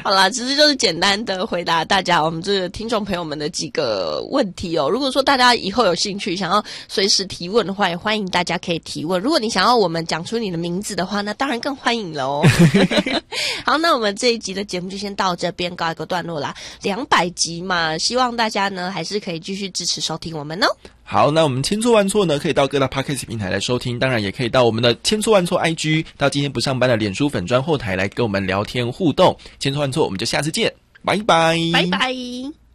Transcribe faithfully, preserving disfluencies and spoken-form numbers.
好啦，其实就是简单的回答大家我们这个听众朋友们的几个问题哦。如果说大家以后有兴趣想要随时提问的话，也欢迎大家可以提问。如果你想要我们讲出你的名字的话，那当然更欢迎了哦。好，那我们这一集的节目就先到这边告一个段落啦。两百集嘛，希望大家呢还是可以继续支持收听我们哦。 好，那我们千错万错呢，可以到各大 Podcast 平台来收听，当然也可以到我们的千错万错 I G， 到今天不上班的脸书粉专后台来跟我们聊天互动。千错万错，我们就下次见，拜拜， 拜拜。